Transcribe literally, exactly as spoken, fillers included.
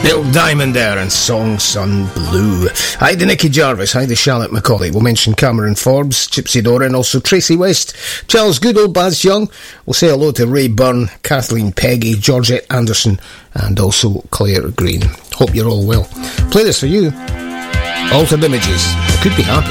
Neil Diamond there and Song Sun Blue. Hi to Nicky Jarvis, hi to Charlotte Macaulay. We'll mention Cameron Forbes, Gypsy Dora, and also Tracy West, Charles Goodall, Baz Young. We'll say hello to Ray Byrne, Kathleen Peggy, Georgette Anderson, and also Claire Green. Hope you're all well. Play this for you. Altered Images. I could be happy.